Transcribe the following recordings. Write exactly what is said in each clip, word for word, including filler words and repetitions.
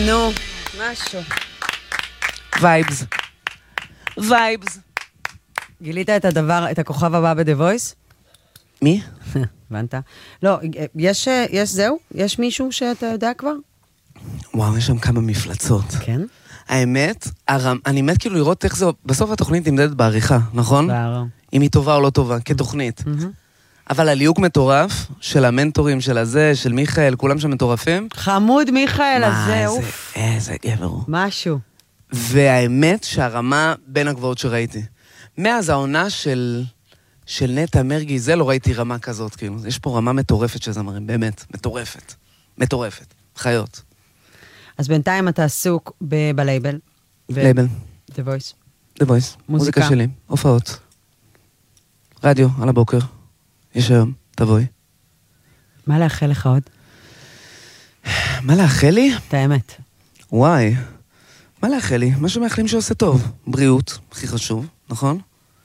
נו, משהו. וייבס. וייבס. גילית את הדבר, את הכוכב הבא ב-The Voice? מי? הבנת? לא, יש, יש זהו? יש מישהו שאתה יודע כבר? וואו, יש שם כמה מפלצות. כן? האמת, הרם, אני מת כאילו לראות איך זה, בסוף התוכנית נמדדת בעריכה, נכון? בערם. אם היא טובה או לא טובה, כתוכנית. אבל הליהוק מטורף של המנטורים, של הזה, של מיכאל, כולם שם מטורפים. חמוד מיכאל הזה, מה, אוף. איזה גבר הוא. משהו. והאמת שהרמה בין הגבוהות שראיתי. מאז העונה של, של נטע מרגי, זה לא ראיתי רמה כזאת, כאילו. יש פה רמה מטורפת של זמרים, באמת, מטורפת. מטורפת. חיות. אז בינתיים אתה עסוק ב- בלייבל. לייבל. The Voice. The Voice. מוזיקה שלי. הופעות. רדיו, על הבוקר. יש היום, תבואי. מה לאחל לך עוד? מה לאחל לי? את האמת. וואי. מה לאחל לי? מה שמאחלים שעושה טוב. בריאות, הכי חשוב, נכון?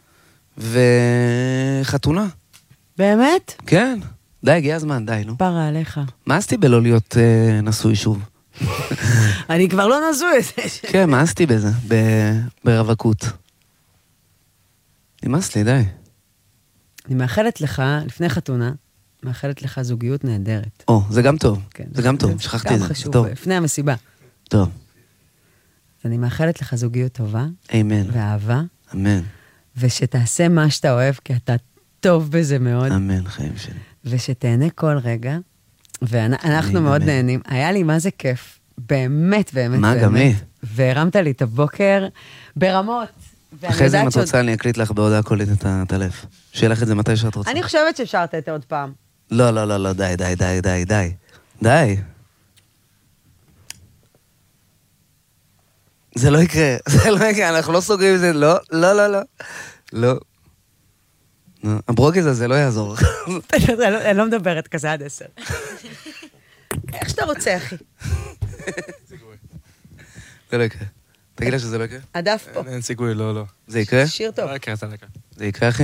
וחתונה. באמת? כן. די, הגיע הזמן, די, נו. פרה עליך. מה עשיתי בלא להיות אה, נשוי שוב? אני כבר לא נזוי. כן, מה עשיתי בזה? ב- ברווקות. נמאס לי, די. אני מאחלת לך, לפני חתונה, מאחלת לך זוגיות נהדרת. או, זה גם טוב. כן, זה גם טוב, שכחתי את זה. גם חשוב, טוב. לפני המסיבה. טוב. אני מאחלת לך זוגיות טובה, אמן. ואהבה, אמן. ושתעשה מה שאתה אוהב, כי אתה טוב בזה מאוד, אמן, חיים שלי. ושתהנה כל רגע, ואנחנו אמן, מאוד אמן. נהנים. היה לי מה זה כיף, באמת, באמת, מה, באמת. גם לי. והרמת לי את הבוקר ברמות. ואני אחרי זה אם יודעת את שעוד- רוצה, אני אקליט לך בהודעה קולית את ה- את הלב. שיהיה לך את זה מתי שאת רוצה. אני חושבת שאפשר לתת עוד פעם. לא, לא, לא, לא, די, די, די, די, די. די. זה לא יקרה, זה לא יקרה, אנחנו לא סוגרים את זה, לא, לא, לא, לא. לא. לא. הברוגז הזה לא יעזור. אני לא מדברת כזה עד עשר. איך שאתה רוצה, אחי. זה לא יקרה. תגיד לה שזה לא יקרה. הדף פה. אין סיכוי, לא, לא. זה יקרה? שיר טוב. לא יקרה, זה לא יקרה. זה יקרה, אחי?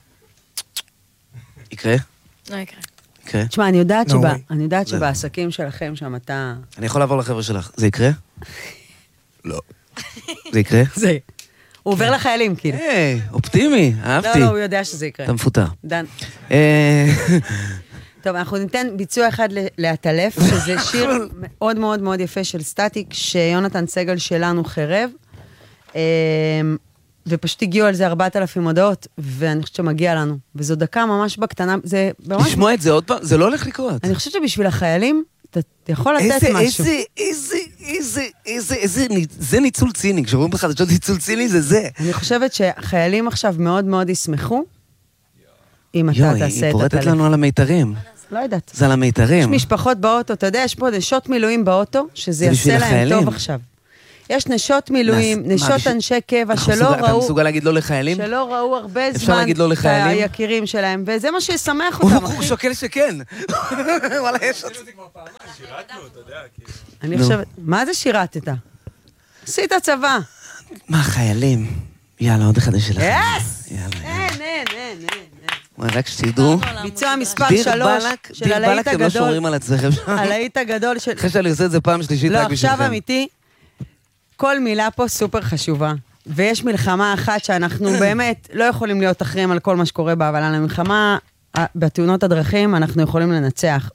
יקרה? לא יקרה. יקרה? תשמע, אני יודעת No שבה- way. אני יודעת זה- שבעסקים שלכם שם אתה... אני יכול לעבור לחבר'ה שלך. זה יקרה? לא. זה יקרה? זה. הוא עובר לחיילים, כאילו. היי, אופטימי, לא, אהבתי. לא, הוא יודע שזה יקרה. אתה מפוטר. דן. אה, טוב, אנחנו ניתן ביצוע אחד ל- לאטלף, שזה שיר מאוד מאוד מאוד יפה של סטטיק, שיונתן סגל שלנו חרב, אה, ופשוט הגיעו על זה ארבעת אלפים הודעות, ואני חושבת שמגיע לנו. וזו דקה ממש בקטנה, זה ממש... לשמוע את זה עוד פעם, זה לא הולך לקרות. אני חושבת שבשביל החיילים, אתה יכול לתת איזה, משהו. איזה, איזה, איזה, איזה, איזה, זה ניצול ציני. כשאומרים בחדשות ניצול ציני, זה זה. אני חושבת שחיילים עכשיו מאוד מאוד ישמחו, אם אתה יואי, תעשה היא את פורטת הטלף. לנו על המיתרים. לא יודעת. זה על יש המיתרים. משפחות באוטו, אתה יודע, יש פה נשות מילואים באוטו, שזה זה בשביל יעשה להם החיילים. טוב עכשיו. יש נשות מילואים, מה, נשות בשביל- אנשי קבע, אתה שלא מסוגל- אתה ראו, מסוגל להגיד לא לחיילים? שלא ראו הרבה אפשר זמן להגיד לא את לחיילים? היקירים שלהם, וזה מה שישמח הוא אותם, הוא אחי. שוקל שכן. וואלה, יש עוד. שירתנו, אתה יודע, כאילו. אני נו. חושבת, מה זה שירתת? עשית צבא. מה, חיילים? יאללה, עוד אחד שלך. יס! יאללה. אין, אין, אין, אין. וואי, רק שתדעו. ביצוע מספר דיר שלוש באלק, של דיר הלהיט באלק, אתם לא הגדול. שומרים על עצמכם שם. הלהיט הגדול של... אחרי שאני עושה את זה פעם שלישית לא, רק בשבילכם. עכשיו אמיתי, כל מילה פה סופר חשובה. ויש מלחמה אחת שאנחנו באמת לא יכולים להיות אחראים על כל מה שקורה בה, אבל על המלחמה, ה- בתאונות הדרכים, אנחנו יכולים לנצח.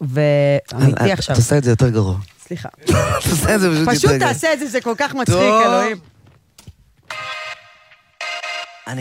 ואמיתי עכשיו. אתה עושה את זה יותר גרוע. סליחה. אתה עושה את זה פשוט יותר פשוט גרוע. תעשה את זה, זה כל כך מצחיק, טוב. אלוהים.